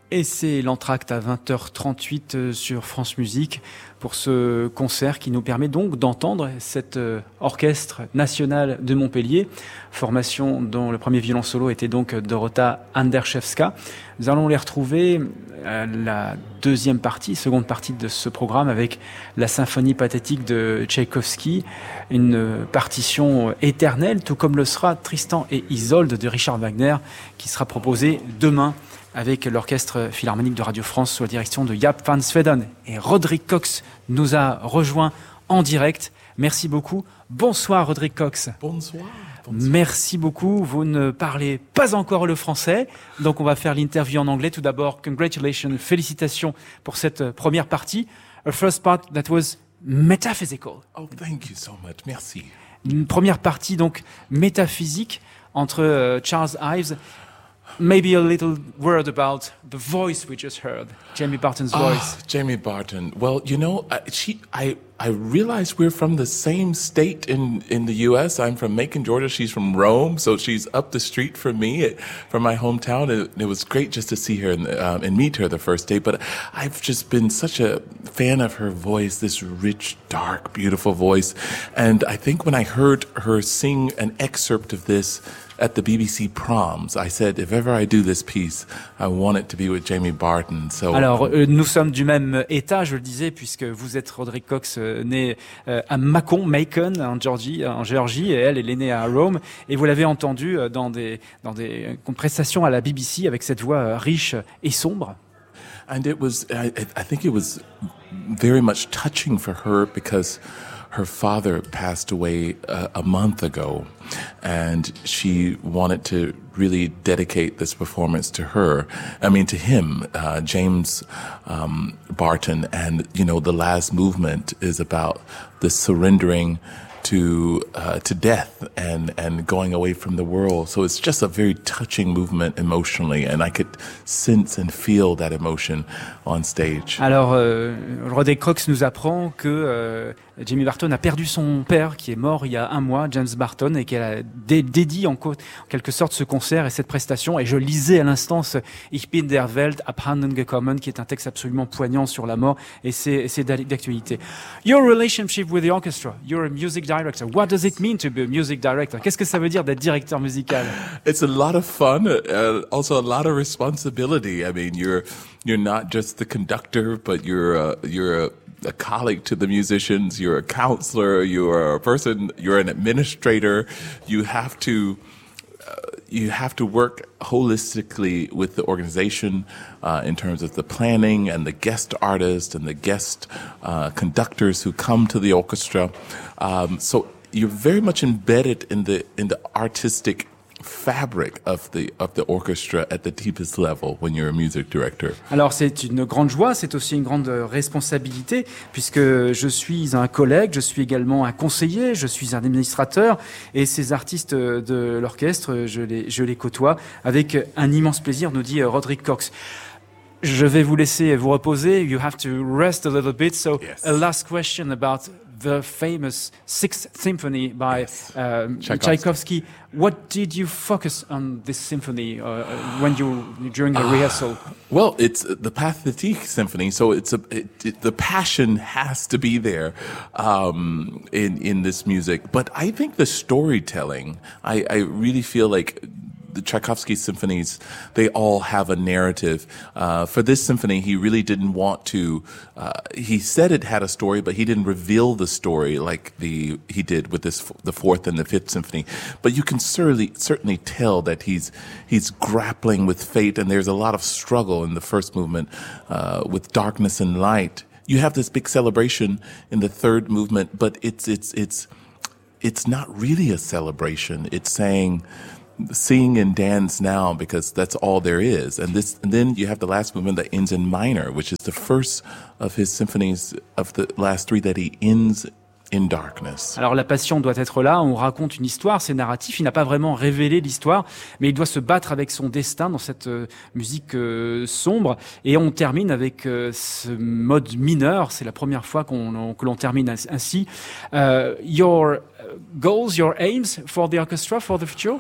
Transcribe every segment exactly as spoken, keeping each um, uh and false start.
Et c'est l'entracte à vingt heures trente-huit sur France Musique pour ce concert qui nous permet donc d'entendre cet euh, orchestre national de Montpellier, formation dont le premier violon solo était donc Dorota Anderszewska. Nous allons les retrouver à la deuxième partie, seconde partie de ce programme avec la symphonie pathétique de Tchaïkovski, une partition éternelle, tout comme le sera Tristan et Isolde de Richard Wagner, qui sera proposé demain avec l'Orchestre Philharmonique de Radio France sous la direction de Jaap van Zweden. Et Roderick Cox nous a rejoint en direct. Merci beaucoup. Bonsoir Roderick Cox. Bonsoir. Bonsoir. Merci beaucoup. Vous ne parlez pas encore le français, donc on va faire l'interview en anglais. Tout d'abord, congratulations, félicitations pour cette première partie. A first part that was metaphysical. Oh, thank you so much. Merci. Une première partie donc métaphysique entre euh, Charles Ives. Maybe a little word about the voice we just heard, Jamie Barton's voice. Oh, Jamie Barton. Well, you know, I, she, I, I realized we're from the same state in, in the U S. I'm from Macon, Georgia. She's from Rome, so she's up the street from me, it, from my hometown. It, it was great just to see her and, um, and meet her the first day. But I've just been such a fan of her voice, this rich, dark, beautiful voice. And I think when I heard her sing an excerpt of this at the B B C Proms, I said, if ever I do this piece, I want it to be with Jamie Barton. So, Alors, euh, nous sommes du même état, je le disais, puisque vous êtes Roderick Cox, euh, né euh, à Macon, Macon, en Géorgie, en Géorgie, et elle, elle est née à Rome. Et vous l'avez entendu euh, dans des dans des prestations à la B B C avec cette voix euh, riche et sombre. And it was, I, I think it was very much touching for her because her father passed away uh, a month ago, and she wanted to really dedicate this performance to her. I mean, to him, uh, James um, Barton. And, you know, the last movement is about the surrendering to uh, to death and, and going away from the world. So it's just a very touching movement emotionally, and I could sense and feel that emotion on stage. Alors, euh, Roderick Cox nous apprend que euh, Jamie Barton a perdu son père, qui est mort il y a un mois, James Barton, et qu'elle a dé- dédié en, co- en quelque sorte ce concert et cette prestation. Et je lisais à l'instant ce Ich bin der Welt abhanden gekommen, qui est un texte absolument poignant sur la mort, et c'est, et c'est d'actualité. Your relationship with the orchestra, you're a music director. What does it mean to be a music director? Qu'est-ce que ça veut dire d'être directeur musical? It's a lot of fun, uh, also a lot of responsibility. I mean, you're you're not just the conductor, but you're a, you're a, a colleague to the musicians. You're a counselor. You're a person. You're an administrator. You have to uh, you have to work holistically with the organization uh, in terms of the planning and the guest artists and the guest uh, conductors who come to the orchestra. Um, so you're very much embedded in the in the artistic fabric of the of the orchestra at the deepest level when you're a music director. Alors c'est une grande joie, c'est aussi une grande responsabilité, puisque je suis un collègue, je suis également un conseiller, je suis un administrateur, et ces artistes de l'orchestre, je les je les côtoie avec un immense plaisir, nous dit Roderick Cox. Je vais vous laisser vous reposer. You have to rest a little bit. So Yes. a last question about the famous Sixth Symphony by Yes. um, Tchaikovsky. Tchaikovsky. What did you focus on this symphony uh, when you during the rehearsal? Well, it's the Pathétique Symphony, so it's a it, it, the passion has to be there um, in in this music. But I think the storytelling, I, I really feel like the Tchaikovsky symphonies, they all have a narrative. Uh, for this symphony, he really didn't want to, uh, he said it had a story, but he didn't reveal the story like the, he did with this, the fourth and the fifth symphony. But you can certainly, certainly tell that he's, he's grappling with fate, and there's a lot of struggle in the first movement, uh, with darkness and light. You have this big celebration in the third movement, but it's, it's, it's, it's not really a celebration. It's saying, sing and dance now, because that's all there is. And this, and then you have the last movement that ends in minor, which is the first of his symphonies of the last three that he ends in darkness. Alors la passion doit être là, on raconte une histoire, c'est narratif, il n'a pas vraiment révélé l'histoire, mais il doit se battre avec son destin dans cette euh, musique euh, sombre, et on termine avec euh, ce mode mineur, c'est la première fois qu'on, on, que l'on termine ainsi. Uh, your goals, your aims for the orchestra, for the future?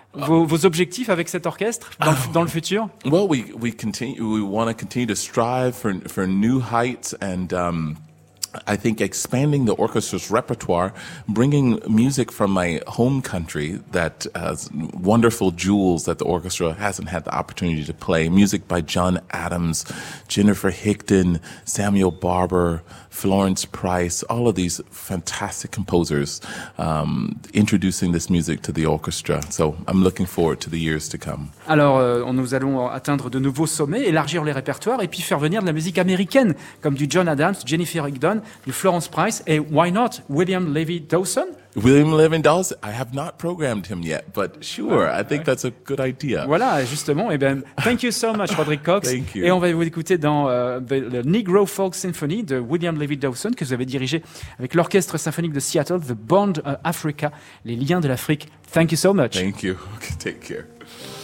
vos, vos objectifs avec cet orchestre dans, le, dans le futur? Well, we we continue. We want to continue to strive for for new heights, and um, I think expanding the orchestra's repertoire, bringing music from my home country that has wonderful jewels that the orchestra hasn't had the opportunity to play. Music by John Adams, Jennifer Higdon, Samuel Barber, Florence Price, all of these fantastic composers um, introducing this music to the orchestra. So I'm looking forward to the years to come. Alors, euh, nous allons atteindre de nouveaux sommets, élargir les répertoires et puis faire venir de la musique américaine, comme du John Adams, Jennifer Higdon, du Florence Price et why not William Levy Dawson? William Levy Dawson, I have not programmed him yet, but sure, I think that's a good idea. Voilà, justement. Eh ben, thank you so much, Roderick Cox. Thank you. Et on va vous écouter dans euh, the, the Negro Folk Symphony de William Levy Dawson, que vous avez dirigé avec l'Orchestre symphonique de Seattle, The Bond of Africa, les liens de l'Afrique. Thank you so much. Thank you. Okay, take care.